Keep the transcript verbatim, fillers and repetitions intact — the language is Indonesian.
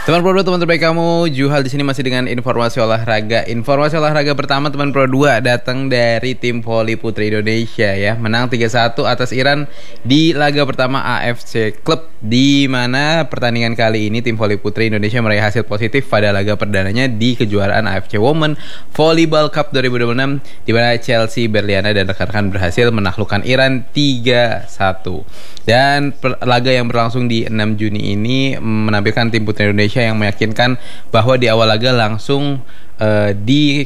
Teman Pro dua, teman terbaik kamu, Juhal di sini masih dengan informasi olahraga. Informasi olahraga pertama teman Pro dua datang dari tim voli putri Indonesia ya. Menang tiga satu atas Iran di laga pertama A F C Club, di mana pertandingan kali ini tim voli putri Indonesia meraih hasil positif pada laga perdananya di kejuaraan A F C Women Volleyball Cup dua ribu dua puluh enam, di mana Chelsea Berliana dan rekan-rekan berhasil menaklukkan Iran tiga satu. Dan per, laga yang berlangsung di enam Juni ini menampilkan tim putri Indonesia yang meyakinkan bahwa di awal laga langsung uh, di